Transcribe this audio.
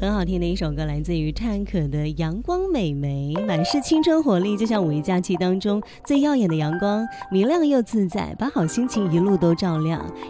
很好听的一首歌，来自于探可的《阳光美眉》，满是青春活力，就像五一假期当中最耀眼的阳光，明亮又自在，把好心情一路都照亮。